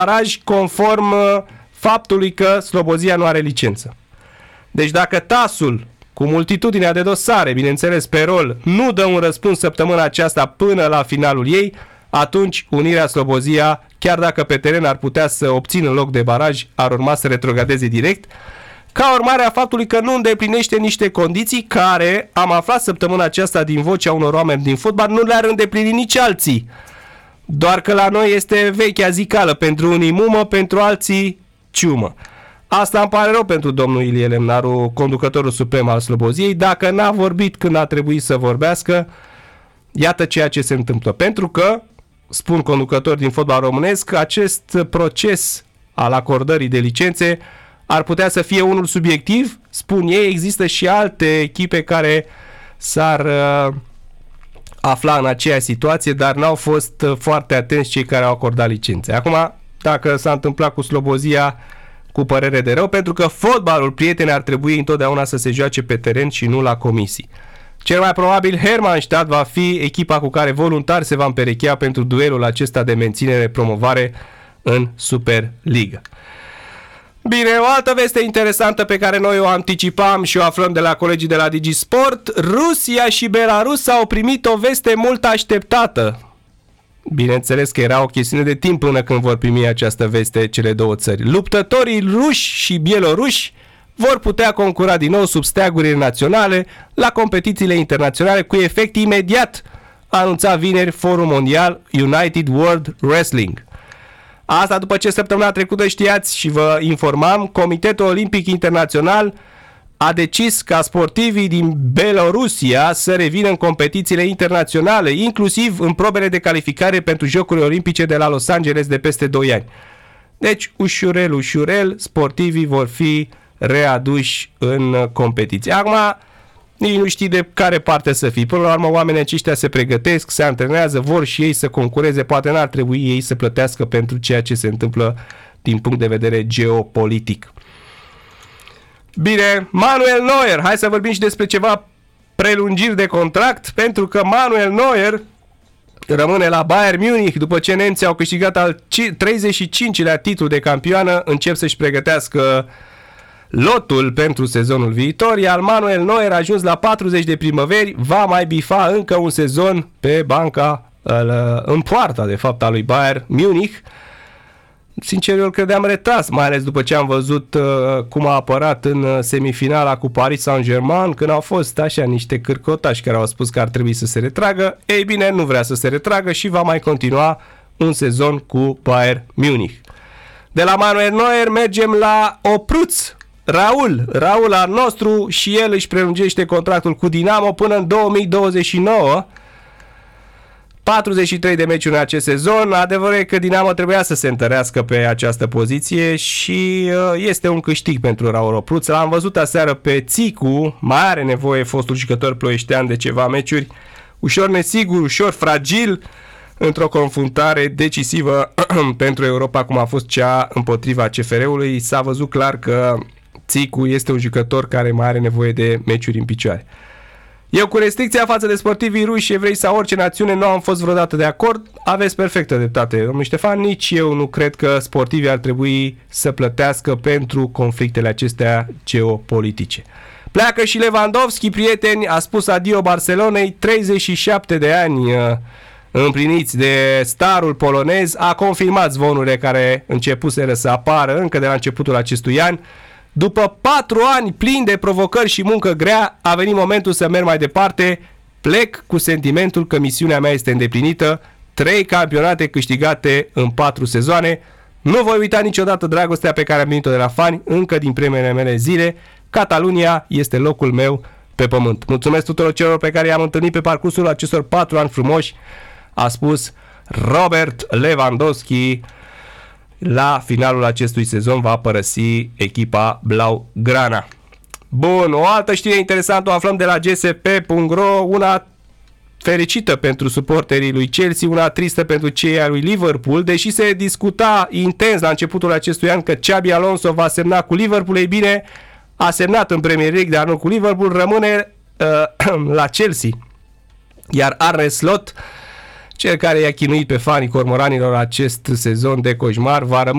baraj conform faptului că Slobozia nu are licență. Deci dacă TAS-ul, cu multitudinea de dosare, bineînțeles pe rol, nu dă un răspuns săptămâna aceasta până la finalul ei, atunci Unirea Slobozia, chiar dacă pe teren ar putea să obțină loc de baraj, ar urma să retrogradeze direct, ca urmare a faptului că nu îndeplinește niște condiții care, am aflat săptămâna aceasta din vocea unor oameni din fotbal, nu le-ar îndeplini nici alții. Doar că la noi este vechea zicală, pentru unii mumă, pentru alții ciumă. Asta îmi pare rău pentru domnul Ilie Lemnaru, conducătorul suprem al Sloboziei, dacă n-a vorbit când a trebuit să vorbească. Iată ceea ce se întâmplă. Pentru că, spun conducători din fotbal românesc, acest proces al acordării de licențe ar putea să fie unul subiectiv. Spun ei, există și alte echipe care s-ar afla în aceeași situație, dar n-au fost foarte atenți cei care au acordat licențe. Acum, dacă s-a întâmplat cu Slobozia, cu părere de rău, pentru că fotbalul, prieteni, ar trebui întotdeauna să se joace pe teren și nu la comisii. Cel mai probabil Hermannstadt va fi echipa cu care voluntar se va împerechea pentru duelul acesta de menținere-promovare în Superliga. Bine, o altă veste interesantă pe care noi o anticipam și o aflăm de la colegii de la DigiSport: Rusia și Belarus au primit o veste mult așteptată. Bineînțeles că era o chestiune de timp până când vor primi această veste cele două țări. Luptătorii ruși și bieloruși vor putea concura din nou sub steagurile naționale la competițiile internaționale cu efect imediat, a anunțat vineri Forul Mondial United World Wrestling. Asta după ce săptămâna trecută, știați și vă informam, Comitetul Olimpic Internațional a decis ca sportivii din Belorusia să revină în competițiile internaționale, inclusiv în probele de calificare pentru Jocurile Olimpice de la Los Angeles de peste 2 ani. Deci, ușurel, ușurel, sportivii vor fi readuși în competiție. Acum, nici nu știi de care parte să fii. Până la urmă, oamenii aceștia se pregătesc, se antrenează, vor și ei să concureze. Poate n-ar trebui ei să plătească pentru ceea ce se întâmplă din punct de vedere geopolitic. Bine, Manuel Neuer. Hai să vorbim și despre ceva prelungiri de contract, pentru că Manuel Neuer rămâne la Bayern Munich după ce nemții au câștigat al 35-lea titlu de campioană, încep să-și pregătească lotul pentru sezonul viitor, iar Manuel Neuer, a ajuns la 40 de primăveri, va mai bifa încă un sezon pe banca, în poarta de fapt a lui Bayern Munich. Sincer, eu îl credeam retras, mai ales după ce am văzut cum a apărat în semifinala cu Paris Saint-Germain, când au fost așa niște cârcotași care au spus că ar trebui să se retragă. Ei bine, nu vrea să se retragă și va mai continua un sezon cu Bayern Munich. De la Manuel Neuer mergem la Opruț. Raul al nostru, și el își prelungește contractul cu Dinamo până în 2029. 43 de meciuri în acest sezon. Adevărul e că Dinamo trebuia să se întărească pe această poziție și este un câștig pentru Raul Opruț. L-am văzut aseară pe Țicu, mai are nevoie fostul jucător ploieștean de ceva meciuri, ușor nesigur, ușor fragil, într-o confruntare decisivă pentru Europa, cum a fost cea împotriva CFR-ului. S-a văzut clar că Țicu este un jucător care mai are nevoie de meciuri în picioare. Eu cu restricția față de sportivii ruși, evrei sau orice națiune nu am fost vreodată de acord. Aveți perfectă dreptate, domnul Ștefan, nici eu nu cred că sportivii ar trebui să plătească pentru conflictele acestea geopolitice. Pleacă și Lewandowski, prieteni, a spus adio Barcelonei, 37 de ani împliniți de starul polonez, a confirmat zvonurile care începuseră să apară încă de la începutul acestui an. După 4 ani plini de provocări și muncă grea, a venit momentul să merg mai departe. Plec cu sentimentul că misiunea mea este îndeplinită. 3 campionate câștigate în 4 sezoane. Nu voi uita niciodată dragostea pe care am primit-o de la fani, încă din primele mele zile. Catalunia este locul meu pe pământ. Mulțumesc tuturor celor pe care i-am întâlnit pe parcursul acestor 4 ani frumoși, a spus Robert Lewandowski. La finalul acestui sezon va părăsi echipa blaugrana. Bun, o altă știre interesantă o aflăm de la gsp.ro, una fericită pentru suporterii lui Chelsea, una tristă pentru cei ai lui Liverpool. Deși se discuta intens la începutul acestui an că Xabi Alonso va semna cu Liverpool, ei bine, a semnat în Premier League, dar nu cu Liverpool, rămâne la Chelsea. Iar Arne Slot, cel care i-a chinuit pe fanii cormoranilor acest sezon de coșmar, va rămâne